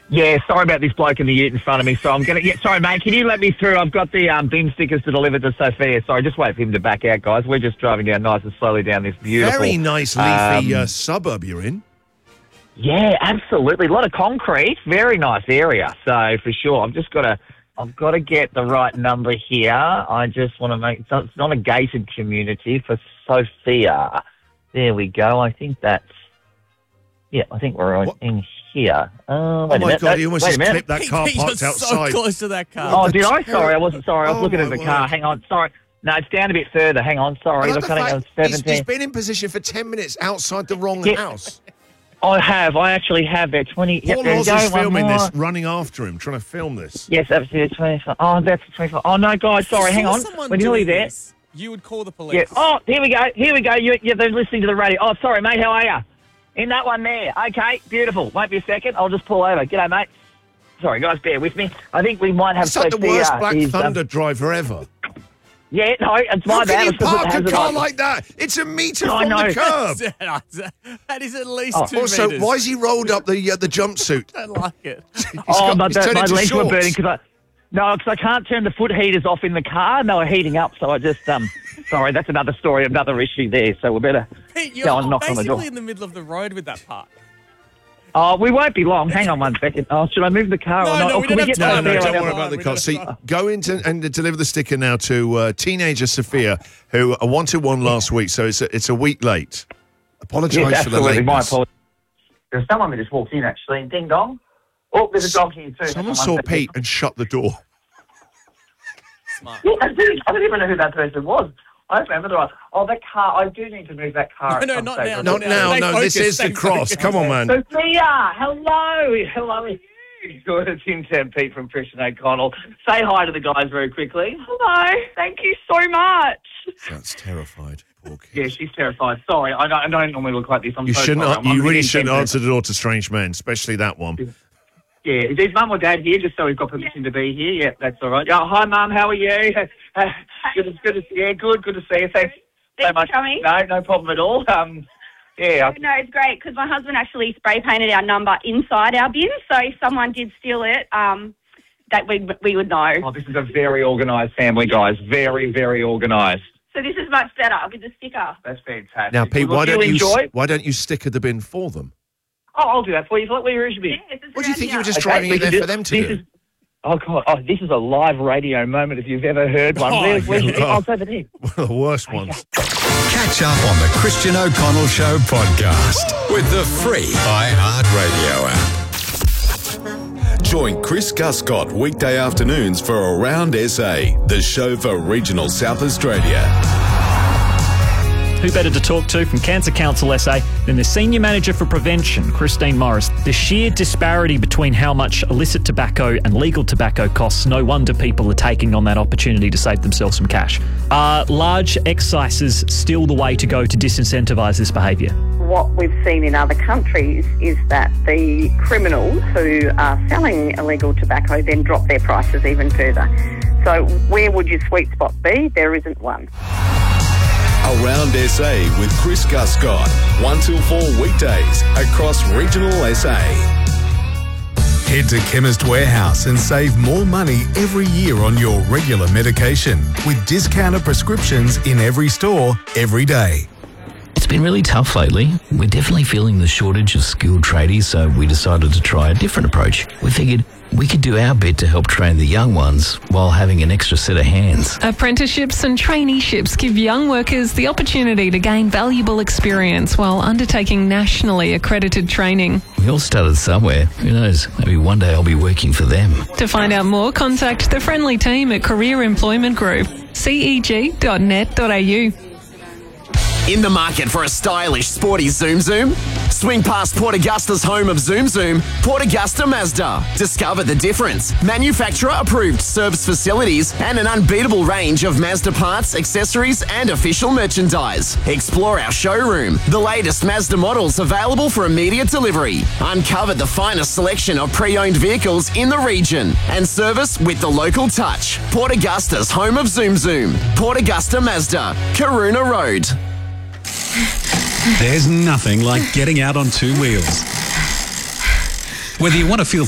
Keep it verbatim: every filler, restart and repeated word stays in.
Yeah, sorry about this bloke in the ute in front of me. So I'm going to... Yeah, sorry, mate, can you let me through? I've got the um, bin stickers to deliver to Sophia. Sorry, just wait for him to back out, guys. We're just driving down nice and slowly down this beautiful... Very nice leafy um, uh, suburb you're in. Yeah, absolutely. A lot of concrete. Very nice area. So, for sure, I've just got to... I've got to get the right number here. I just want to make... It's not, it's not a gated community for Sophia. There we go. I think that's... Yeah, I think we're What? in here. Uh, wait Oh, my a minute. God, No, he almost wait a just minute. clipped that car You're parked so outside. close to that car. Oh, did I? Ter- Sorry, I wasn't sorry. I was Oh, looking at my the car. word. Hang on. Sorry. No, it's down a bit further. Hang on. Sorry. I love Look, the I think fact I was he's, he's seventeen. been in position for ten minutes outside the wrong Yeah. house. I have. I actually have there. twenty. Yep, Paul there you Oz go. is One filming more. this, running after him, trying to film this. Yes, absolutely. twenty-five. Oh, that's twenty-five. Oh, no, guys. Sorry. If you Hang saw on. someone We're nearly doing there. this, you would call the police. Yeah. Oh, here we go. Here we go. You, you've been listening to the radio. Oh, sorry, mate. How are you? In that one there. Okay, beautiful. Won't be a second. I'll just pull over. G'day, mate. Sorry, guys. Bear with me. I think we might have It's like the Sophia worst Black is, um, Thunder driver ever. yeah, no, it's my How bad. can you It's because it park a hasn't car on. like that? It's a metre I from know. the curb. That is at least Oh, two Also, metres. why has he rolled up the uh, the jumpsuit? I don't like it. He's Oh, got- my, he's my turned into legs were shorts. burning because I... No, because I can't turn the foot heaters off in the car. And they were heating up, so I just... um. Sorry, that's another story, another issue there. So we better Pete, go you're and knock on the door. basically in the middle of the road with that part. Oh, we won't be long. Hang on one second. Oh, should I move the car No, or not? no, Or we can don't we have get No, time. no, Sophia don't on worry the- about the We car. don't See, have time. go into and deliver the sticker now to uh, teenager Sophia, who uh, wanted one last week, so it's a, it's a week late. Apologise Yes, for the absolutely. My lateness. apologies. There's someone that just walked in, actually. Ding dong. Oh, there's a dog here, too. Someone Hang on saw one second. Pete and shut the door. Smart. Yeah, I didn't, I didn't even know who that person was. I opened the door. Oh, that car. I do need to move that car. No, no, at some not stage. now, Not no, now, stay no, this focused, is the stay cross. focused. Come on, man. Sophia, hello. Hello. How are you? Good. It's Tim Sam Pete from Christian O'Connell. Say hi to the guys very quickly. Hello. Thank you so much. That's terrified. Poor kid. Yeah, she's terrified. Sorry, I don't, I don't normally look like this. I'm You so shouldn't. sorry. a- I'm- You I'm really really shouldn't intense. answer the door to strange men, especially that one. Yeah, is his mum or dad here, just so we've got permission to be here? Yeah, that's all right. Yeah, hi, Mum. How are you? Uh, good, to, good to see you. Good, good to see you. Thanks so Thanks much. for coming. No, no problem at all. Um, yeah, I- No, it's great because my husband actually spray painted our number inside our bin, so if someone did steal it, um, that we we would know. oh, this is a very organised family, guys. Very, very organised. So this is much better with the sticker. That's fantastic. Now, Pete, Well, why do don't you enjoy? s- why don't you sticker the bin for them? Oh, I'll do that for you. What were your be? Yes, it's What do you around think you were here. just driving we it there can for do- them to this do? Is, oh, God. Oh, this is a live radio moment if you've ever heard one. Oh, Where, where's yeah. your, I'll say the name. One of the worst ones. Catch up on the Christian O'Connell Show podcast with the free iHeartRadio app. Join Chris Guscott weekday afternoons for Around S A, the show for regional South Australia. Who better to talk to from Cancer Council S A than the Senior Manager for Prevention, Christine Morris? The sheer disparity between how much illicit tobacco and legal tobacco costs, no wonder people are taking on that opportunity to save themselves some cash. Are large excises still the way to go to disincentivise this behaviour? What we've seen in other countries is that the criminals who are selling illegal tobacco then drop their prices even further. So where would your sweet spot be? There isn't one. Around S A with Chris Guscott, one till four weekdays across regional S A. Head to Chemist Warehouse and save more money every year on your regular medication with discounted prescriptions in every store every day. It's been really tough lately. We're definitely feeling the shortage of skilled tradies, so we decided to try a different approach. We figured we could do our bit to help train the young ones while having an extra set of hands. Apprenticeships and traineeships give young workers the opportunity to gain valuable experience while undertaking nationally accredited training. We all started somewhere. Who knows? Maybe one day I'll be working for them. To find out more, contact the friendly team at Career Employment Group, c e g dot net dot a u. In the market for a stylish, sporty Zoom Zoom? Swing past Port Augusta's home of Zoom Zoom, Port Augusta Mazda. Discover the difference. Manufacturer-approved service facilities and an unbeatable range of Mazda parts, accessories and official merchandise. Explore our showroom. The latest Mazda models available for immediate delivery. Uncover the finest selection of pre-owned vehicles in the region. And service with the local touch. Port Augusta's home of Zoom Zoom, Port Augusta Mazda, Karuna Road. There's nothing like getting out on two wheels. Whether you want to feel